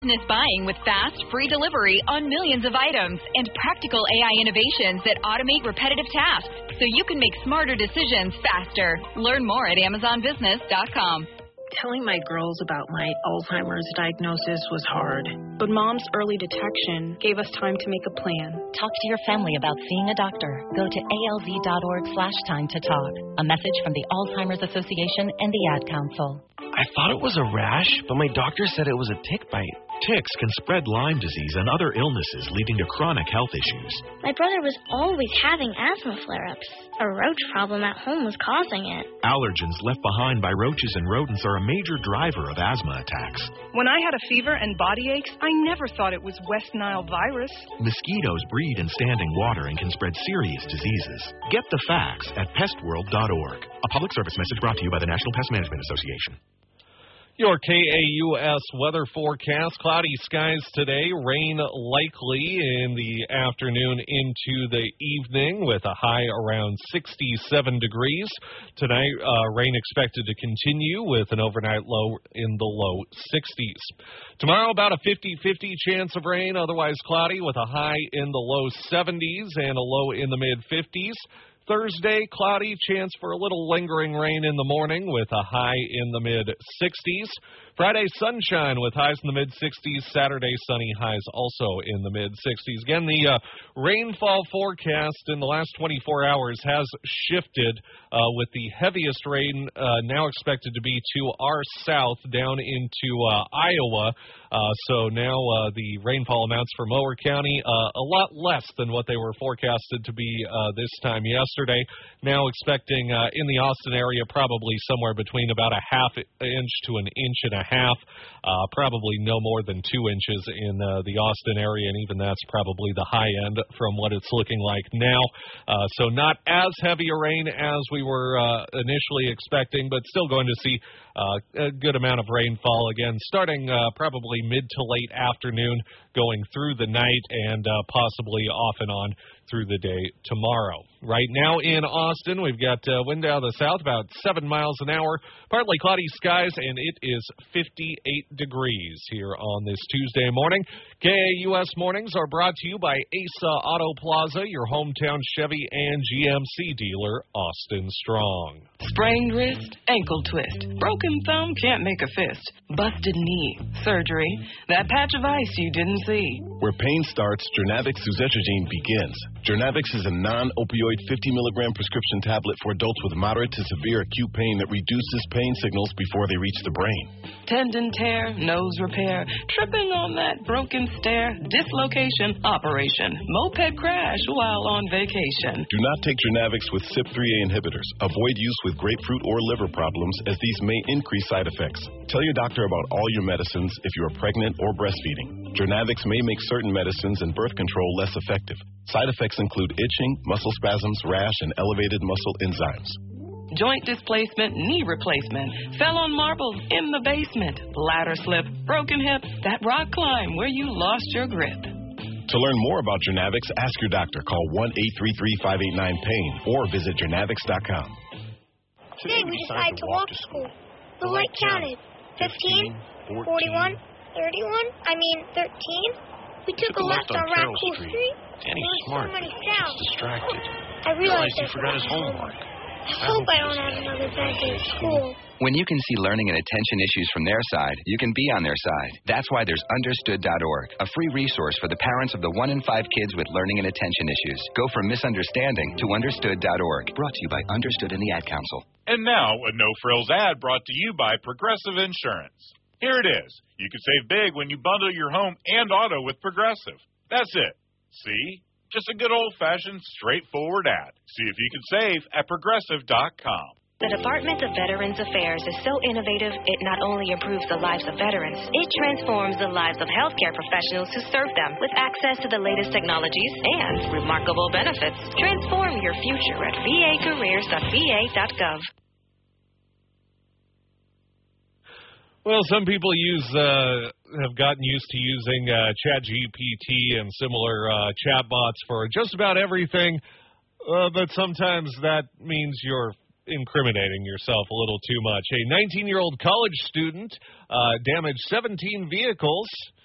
Business buying with fast, free delivery on millions of items and practical AI innovations that automate repetitive tasks so you can make smarter decisions faster. Learn more at AmazonBusiness.com. Telling my girls about my Alzheimer's diagnosis was hard, but Mom's early detection gave us time to make a plan. Talk to your family about seeing a doctor. Go to alz.org/time-to-talk. A message from the Alzheimer's Association and the Ad Council. I thought it was a rash, but my doctor said it was a tick bite. Ticks can spread Lyme disease and other illnesses, leading to chronic health issues. My brother was always having asthma flare-ups. A roach problem at home was causing it. Allergens left behind by roaches and rodents are a major driver of asthma attacks. When I had a fever and body aches, I never thought it was West Nile virus. Mosquitoes breed in standing water and can spread serious diseases. Get the facts at pestworld.org. A public service message brought to you by the National Pest Management Association. Your KAUS weather forecast. Cloudy skies today, rain likely in the afternoon into the evening with a high around 67 degrees. Tonight, rain expected to continue with an overnight low in the low 60s. Tomorrow, about a 50-50 chance of rain, otherwise cloudy with a high in the low 70s and a low in the mid-50s. Thursday, cloudy, chance for a little lingering rain in the morning with a high in the mid-60s. Friday, sunshine with highs in the mid-60s. Saturday, sunny, highs also in the mid-60s. Again, the rainfall forecast in the last 24 hours has shifted with the heaviest rain now expected to be to our south down into Iowa. So now the rainfall amounts for Mower County a lot less than what they were forecasted to be this time yesterday. Now expecting in the Austin area probably somewhere between about a half inch to an inch and a half, probably no more than 2 inches in the Austin area, and even that's probably the high end from what it's looking like now. So not as heavy a rain as we were initially expecting, but still going to see a good amount of rainfall again, starting probably mid to late afternoon, going through the night, and possibly off and on through the day tomorrow. Right now in Austin, we've got wind out of the south, about 7 miles an hour, partly cloudy skies, and it is 58 degrees here on this Tuesday morning. KAUS Mornings are brought to you by Asa Auto Plaza, your hometown Chevy and GMC dealer, Austin Strong. Sprained wrist, ankle twist, broken thumb, can't make a fist, busted knee, surgery, that patch of ice you didn't see. Where pain starts, Jernavix suzetrigine begins. Jernavix is a non-opioid 50-milligram prescription tablet for adults with moderate to severe acute pain that reduces pain signals before they reach the brain. Tendon tear, nose repair, tripping on that broken stair, dislocation, operation, moped crash while on vacation. Do not take Jernavix with CYP3A inhibitors. Avoid use with grapefruit or liver problems, as these may increase side effects. Tell your doctor about all your medicines if you are pregnant or breastfeeding. Jernavix may make certain medicines and birth control less effective. Side effects include itching, muscle spasms, rash, and elevated muscle enzymes. Joint displacement, knee replacement, fell on marbles in the basement, ladder slip, broken hip, that rock climb where you lost your grip. To learn more about Jernavix, ask your doctor. Call 1-833-589-PAIN or visit Jernavix.com. Today we decided to walk to school. The light counted. 15, 41, 13. We took a left on Raccoon Street. Danny's smart. So many sounds. He's distracted. I realized he forgot his homework. I hope I don't have another bad day at school. When you can see learning and attention issues from their side, you can be on their side. That's why there's Understood.org, a free resource for the parents of the 1 in 5 kids with learning and attention issues. Go from misunderstanding to Understood.org. Brought to you by Understood and the Ad Council. And now, a no-frills ad brought to you by Progressive Insurance. Here it is. You can save big when you bundle your home and auto with Progressive. That's it. See? Just a good old-fashioned, straightforward ad. See if you can save at Progressive.com. The Department of Veterans Affairs is so innovative, it not only improves the lives of veterans, it transforms the lives of healthcare professionals who serve them with access to the latest technologies and remarkable benefits. Transform your future at vacareers.va.gov. Well, some people have gotten used to using ChatGPT and similar chatbots for just about everything, but sometimes that means you're incriminating yourself a little too much. A 19-year-old college student damaged 17 vehicles